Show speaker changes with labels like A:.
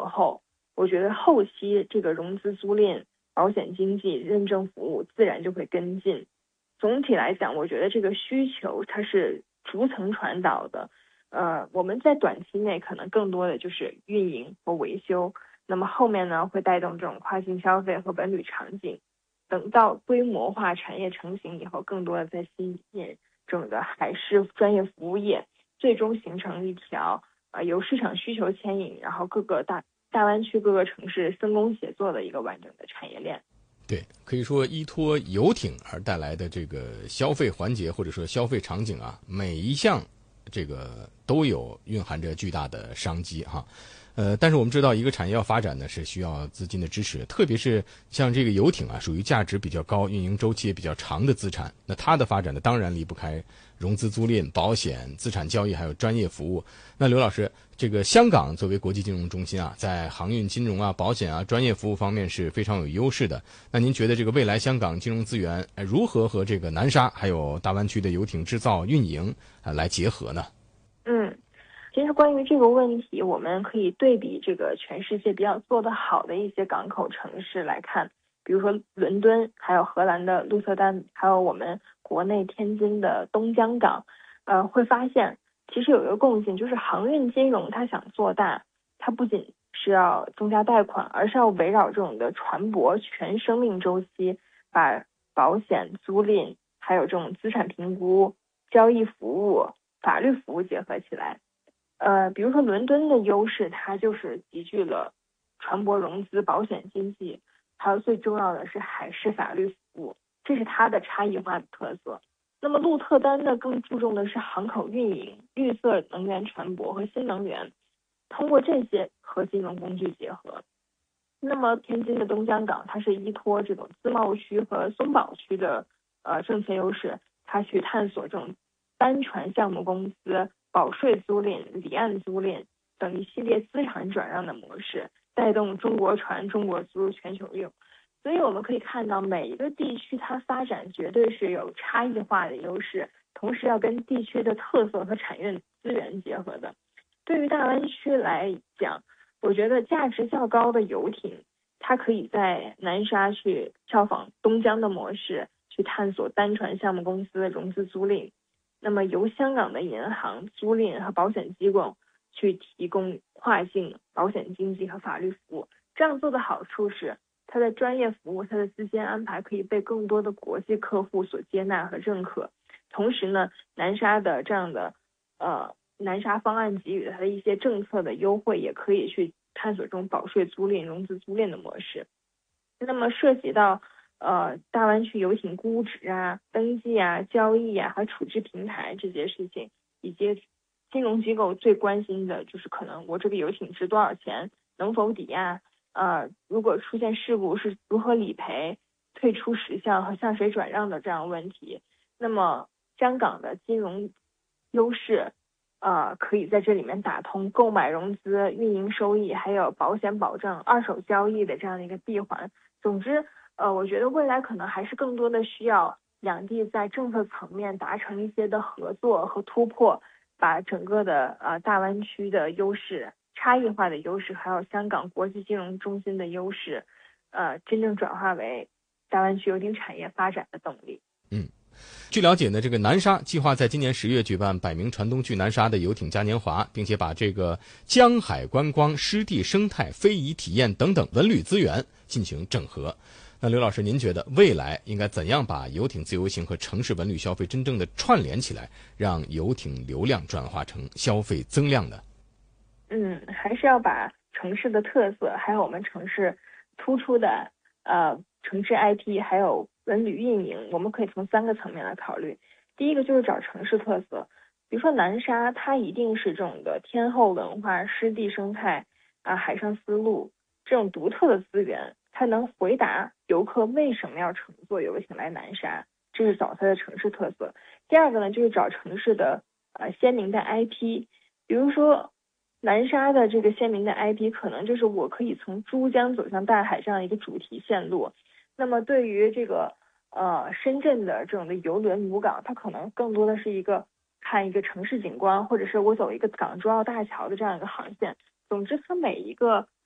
A: 后，我觉得后期这个融资租赁、保险经纪、认证服务自然就会跟进。总体来讲，我觉得这个需求它是逐层传导的。我们在短期内可能更多的就是运营和维修，那么后面呢会带动这种跨境消费和文旅场景。等到规模化产业成型以后，更多的在吸引这种的海事专业服务业，最终形成一条由市场需求牵引，然后各个大湾区各个城市分工协作的一个完整的产业链。
B: 对，可以说依托游艇而带来的这个消费环节或者说消费场景啊，每一项这个都有蕴含着巨大的商机哈。但是我们知道一个产业要发展呢是需要资金的支持，特别是像这个游艇啊，属于价值比较高、运营周期也比较长的资产，那它的发展呢当然离不开融资租赁、保险、资产交易还有专业服务。那刘老师，这个香港作为国际金融中心啊，在航运金融啊、保险啊、专业服务方面是非常有优势的。那您觉得这个未来香港金融资源如何和这个南沙还有大湾区的游艇制造运营来结合呢？
A: 其实关于这个问题，我们可以对比这个全世界比较做得好的一些港口城市来看，比如说伦敦，还有荷兰的鹿特丹，还有我们国内天津的东江港，会发现其实有一个共性，就是航运金融它想做大，它不仅是要增加贷款，而是要围绕这种的船舶全生命周期，把保险、租赁，还有这种资产评估、交易服务、法律服务结合起来。比如说伦敦的优势，它就是集聚了船舶融资、保险经纪，还有最重要的是海事法律服务，这是它的差异化的特色。那么鹿特丹呢，更注重的是航口运营、绿色能源船舶和新能源，通过这些和金融工具结合。那么天津的东江港，它是依托这种自贸区和松宝区的政策优势，它去探索这种单船项目公司、保税租赁、离岸租赁等一系列资产转让的模式，带动中国船、中国租全球用。所以我们可以看到，每一个地区它发展绝对是有差异化的优势，同时要跟地区的特色和产业资源结合的。对于大湾区来讲，我觉得价值较高的游艇，它可以在南沙去效仿东江的模式，去探索单船项目公司的融资租赁。那么由香港的银行、租赁和保险机构去提供跨境保险经纪和法律服务。这样做的好处是，它的专业服务、它的资金安排可以被更多的国际客户所接纳和认可。同时呢，南沙的这样的南沙方案给予它的一些政策的优惠，也可以去探索这种保税租赁、融资租赁的模式。那么涉及到大湾区游艇估值啊、登记啊、交易啊和处置平台这些事情，以及金融机构最关心的就是可能我这个游艇值多少钱，能否抵押，如果出现事故是如何理赔、退出时效和向谁转让的这样问题。那么香港的金融优势可以在这里面打通购买融资、运营收益，还有保险保障、二手交易的这样的一个闭环。总之我觉得未来可能还是更多的需要两地在政策层面达成一些的合作和突破，把整个的大湾区的优势、差异化的优势，还有香港国际金融中心的优势真正转化为大湾区游艇产业发展的动力。
B: 据了解呢，这个南沙计划在今年10月举办百名船东去南沙的游艇嘉年华，并且把这个江海观光、湿地生态、非遗体验等等文旅资源进行整合。那刘老师，您觉得未来应该怎样把游艇自由行和城市文旅消费真正的串联起来，让游艇流量转化成消费增量呢？
A: 还是要把城市的特色，还有我们城市突出的城市 IP， 还有文旅运营，我们可以从3个层面来考虑。第一个就是找城市特色，比如说南沙，它一定是这种的天后文化、湿地生态海上丝路这种独特的资源，它能回答游客为什么要乘坐游艇来南沙，这是找它的城市特色。第二个呢，就是找城市的鲜明的 IP， 比如说南沙的这个鲜明的 IP 可能就是我可以从珠江走向大海这样一个主题线路。那么对于这个深圳的这种的邮轮母港，它可能更多的是看一个城市景观，或者是我走一个港珠澳大桥的这样一个航线。总之它每一个